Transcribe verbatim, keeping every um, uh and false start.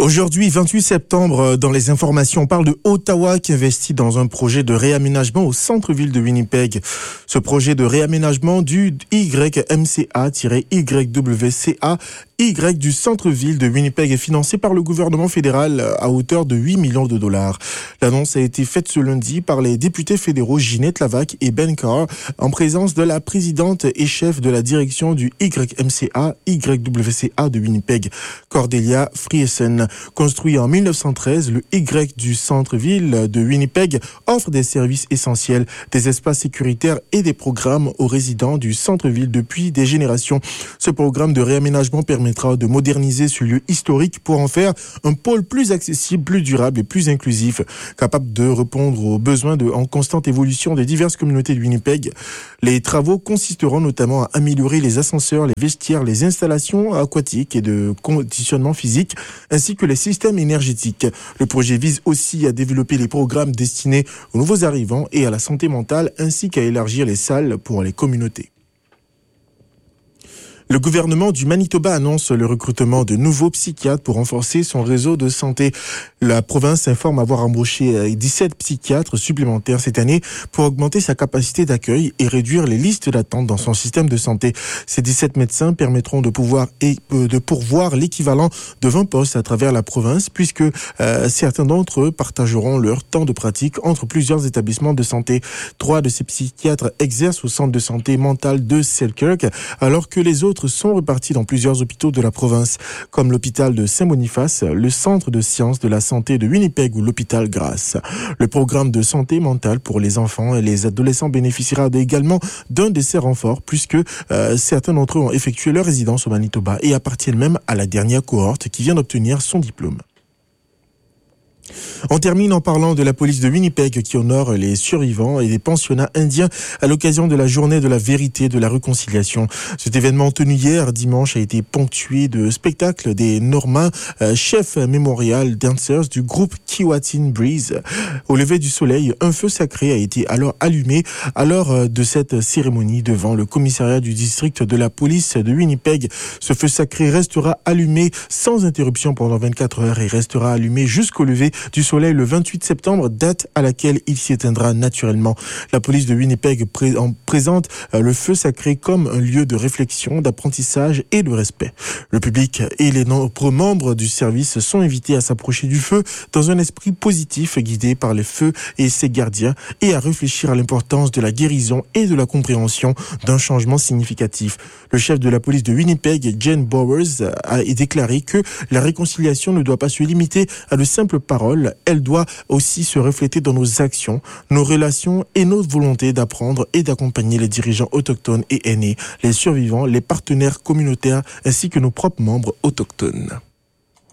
Aujourd'hui, vingt-huit septembre, dans les informations, on parle de Ottawa qui investit dans un projet de réaménagement au centre-ville de Winnipeg. Ce projet de réaménagement du Y M C A-Y W C A Y du centre-ville de Winnipeg est financé par le gouvernement fédéral à hauteur de huit millions de dollars. L'annonce a été faite ce lundi par les députés fédéraux Ginette Lavac et Ben Carr en présence de la présidente et chef de la direction du Y M C A-Y W C A de Winnipeg, Cordelia Friesen. Construit en mille neuf cent treize, le Y du centre-ville de Winnipeg offre des services essentiels, des espaces sécuritaires et des programmes aux résidents du centre-ville depuis des générations. Ce programme de réaménagement permettra de moderniser ce lieu historique pour en faire un pôle plus accessible, plus durable et plus inclusif, capable de répondre aux besoins de, en constante évolution des diverses communautés de Winnipeg. Les travaux consisteront notamment à améliorer les ascenseurs, les vestiaires, les installations aquatiques et de conditionnement physique, ainsi que les systèmes énergétiques. Le projet vise aussi à développer les programmes destinés aux nouveaux arrivants et à la santé mentale, ainsi qu'à élargir les salles pour les communautés. Le gouvernement du Manitoba annonce le recrutement de nouveaux psychiatres pour renforcer son réseau de santé. La province informe avoir embauché dix-sept psychiatres supplémentaires cette année pour augmenter sa capacité d'accueil et réduire les listes d'attente dans son système de santé. Ces dix-sept médecins permettront de pouvoir et de pourvoir l'équivalent de vingt postes à travers la province, puisque euh, certains d'entre eux partageront leur temps de pratique entre plusieurs établissements de santé. Trois de ces psychiatres exercent au centre de santé mentale de Selkirk, alors que les autres sont répartis dans plusieurs hôpitaux de la province, comme l'hôpital de Saint-Boniface, le centre de sciences de la santé de Winnipeg ou l'hôpital Grasse. Le programme de santé mentale pour les enfants et les adolescents bénéficiera également d'un de ces renforts, puisque euh, certains d'entre eux ont effectué leur résidence au Manitoba et appartiennent même à la dernière cohorte qui vient d'obtenir son diplôme. On termine en parlant de la police de Winnipeg qui honore les survivants et les pensionnats indiens à l'occasion de la journée de la vérité et de la réconciliation. Cet événement tenu hier dimanche a été ponctué de spectacles des Normands, euh, chefs mémorial dancers du groupe Keewatin Breeze. Au lever du soleil, un feu sacré a été alors allumé à l'heure de cette cérémonie devant le commissariat du district de la police de Winnipeg. Ce feu sacré restera allumé sans interruption pendant vingt-quatre heures et restera allumé jusqu'au lever du soleil le vingt-huit septembre, date à laquelle il s'éteindra naturellement. La police de Winnipeg pré- en présente le feu sacré comme un lieu de réflexion, d'apprentissage et de respect. Le public et les nombreux membres du service sont invités à s'approcher du feu dans un esprit positif guidé par les feux et ses gardiens et à réfléchir à l'importance de la guérison et de la compréhension d'un changement significatif. Le chef de la police de Winnipeg, Jen Bowers, a déclaré que la réconciliation ne doit pas se limiter à de simples paroles. Elle doit aussi se refléter dans nos actions, nos relations et notre volonté d'apprendre et d'accompagner les dirigeants autochtones et aînés, les survivants, les partenaires communautaires ainsi que nos propres membres autochtones.